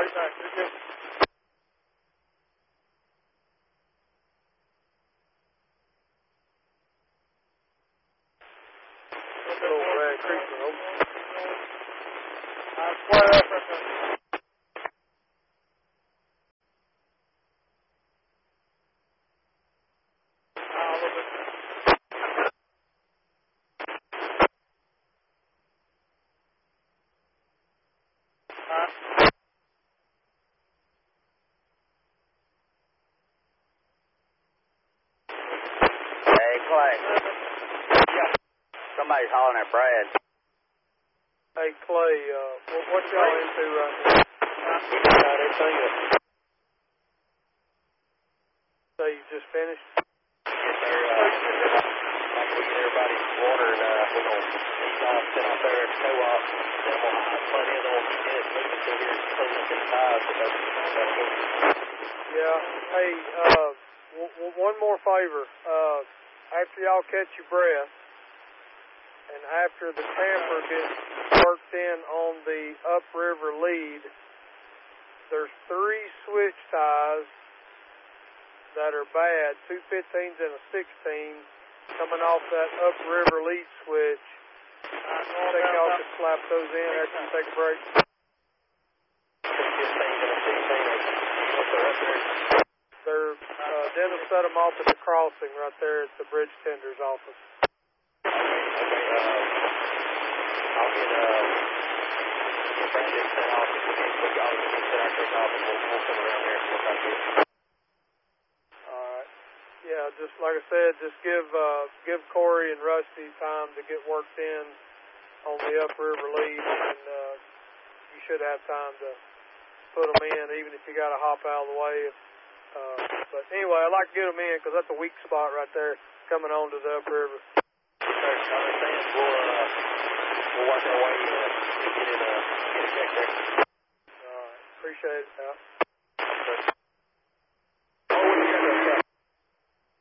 Right back. You're good. Little Brad Creeper, over. Square up right there. Hey, Clay. Somebody's hollering at Brad. Hey, Clay, what y'all into right now? Got everything up. So you just finished? Yes, sir. After we get everybody's water, we're going to ease off, sit out there at the co-op. Then we'll have plenty of them get it moving through here, clean up in ties. Yeah. Hey, one more favor. After y'all catch your breath, and after the tamper gets worked in on the upriver lead, there's 3 switch ties that are bad, 2 15s and a 16, coming off that upriver lead switch. I think y'all could slap those in after you take a break. 15 and a 16. They're, Dennis set them off at the crossing right there at the bridge tender's office. I'll get Brandon sent off. We'll y'all get sent our truck off, and we'll come around there and work on it. All right. Yeah, just like I said, just give Corey and Rusty time to get worked in on the upriver lead, and you should have time to put them in, even if you got to hop out of the way. But anyway, I'd like to get them in because that's a weak spot right there coming onto the upriver. Yes, sir. I understand. We'll work our way to get it checked there. All right. Appreciate it, Al. Yes, sir.